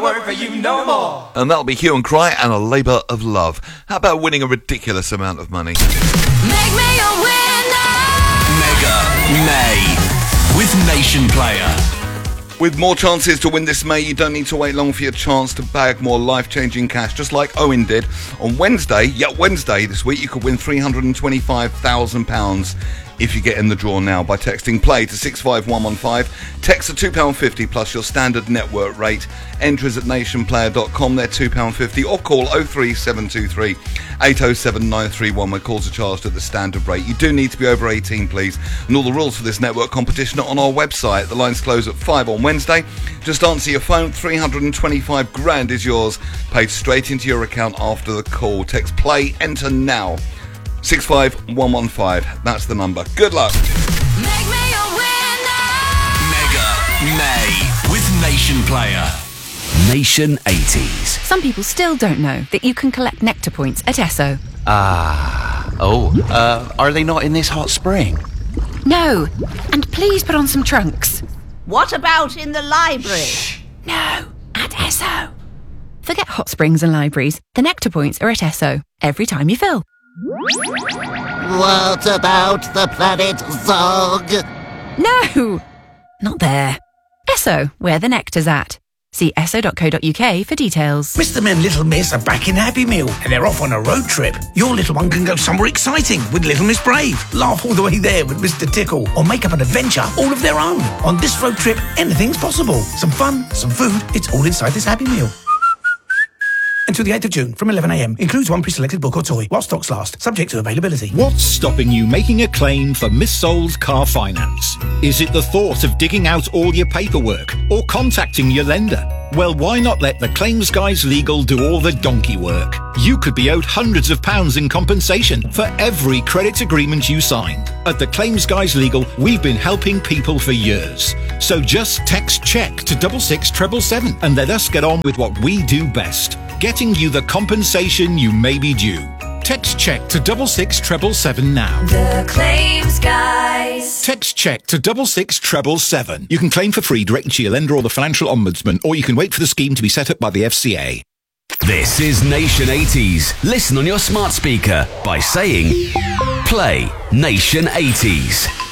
I worry for you no more. And that'll be Hue and Cry and A Labour of Love. How about winning a ridiculous amount of money? Make me a winner! Mega May with Nation Player. With more chances to win this May, you don't need to wait long for your chance to bag more life-changing cash, just like Owen did. On Wednesday this week, you could win £325,000 if you get in the draw now by texting PLAY to 65115. Text are £2.50 plus your standard network rate. Entries at nationplayer.com, they're £2.50, or call 03723 807 931 where calls are charged at the standard rate. You do need to be over 18, please. And all the rules for this network competition are on our website. The lines close at 5 on Wednesday. Just answer your phone, 325 grand is yours, paid straight into your account after the call. Text PLAY, enter now. 65115, that's the number. Good luck. Make me a winner! Mega May with Nation Player. Nation 80s. Some people still don't know that you can collect Nectar points at Esso. Are they not in this hot spring? No, and please put on some trunks. What about in the library? No, at Esso. Forget hot springs and libraries. The Nectar points are at Esso every time you fill. What about the planet Zog? No, not there. Esso, where the nectar's at. See esso.co.uk for details. Mr. and Little Miss are back in Happy Meal and they're off on a road trip. Your little one can go somewhere exciting with Little Miss Brave, laugh all the way there with Mr. Tickle, or make up an adventure all of their own. On this road trip, anything's possible. Some fun, some food, it's all inside this Happy Meal. Until the 8th of June from 11am. Includes one pre-selected book or toy while stocks last, subject to availability. What's stopping you making a claim for missold car finance? Is it the thought of digging out all your paperwork or contacting your lender? Well, why not let the Claims Guys Legal do all the donkey work? You could be owed hundreds of pounds in compensation for every credit agreement you sign. At the Claims Guys Legal, we've been helping people for years. So just text CHECK to 66777 and let us get on with what we do best. Getting you the compensation you may be due. Text CHECK to 66777 now. The Claims Guys. Text CHECK to 66777. You can claim for free directly to your lender or the Financial Ombudsman, or you can wait for the scheme to be set up by the FCA. This is Nation 80s. Listen on your smart speaker by saying Play Nation 80s.